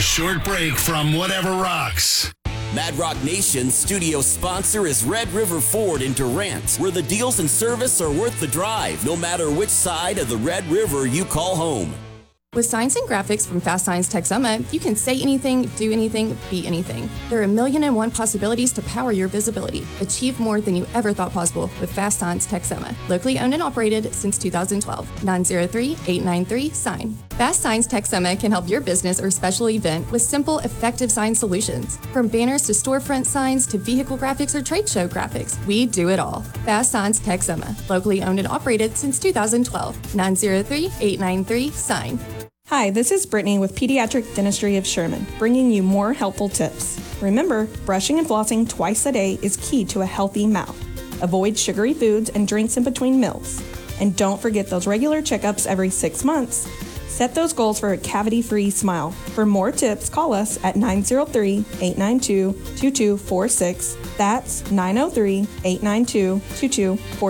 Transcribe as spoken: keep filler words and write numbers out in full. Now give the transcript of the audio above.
A short break from whatever rocks. Mad Rock Nation's studio sponsor is Red River Ford in Durant, where the deals and service are worth the drive, no matter which side of the Red River you call home. With Signs and Graphics from Fast Signs Texoma, you can say anything, do anything, be anything. There are a million and one possibilities to power your visibility. Achieve more than you ever thought possible with Fast Signs Texoma. Locally owned and operated since two thousand twelve. nine zero three, eight nine three, S I G N. Fast Signs Texoma can help your business or special event with simple, effective sign solutions. From banners to storefront signs to vehicle graphics or trade show graphics, we do it all. Fast Signs Texoma. Locally owned and operated since two thousand twelve. nine zero three, eight nine three, S I G N. Hi, this is Brittany with Pediatric Dentistry of Sherman, bringing you more helpful tips. Remember, brushing and flossing twice a day is key to a healthy mouth. Avoid sugary foods and drinks in between meals. And don't forget those regular checkups every six months. Set those goals for a cavity-free smile. For more tips, call us at nine zero three, eight nine two, two two four six. That's nine zero three, eight nine two, two two four six.